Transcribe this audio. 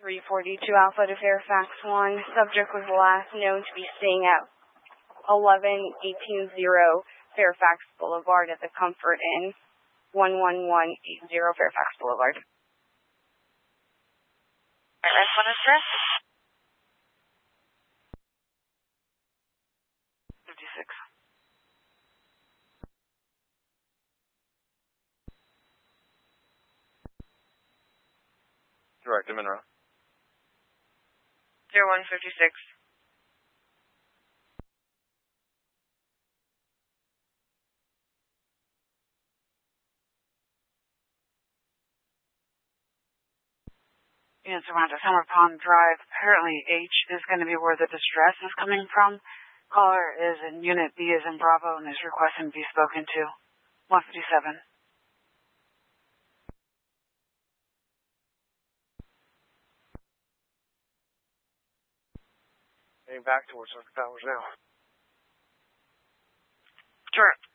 342 Alpha to Fairfax 1. Subject was last known to be staying at 11180 Fairfax Boulevard at the Comfort Inn. 11180 Fairfax Boulevard. Alright, last one address? 56. Direct to Monroe. 0156. Units around Summer Pond Drive. Apparently H is going to be where the distress is coming from. Caller is in Unit B as in Bravo and is requesting to be spoken to. 157. Heading back towards North Towers now. Sure.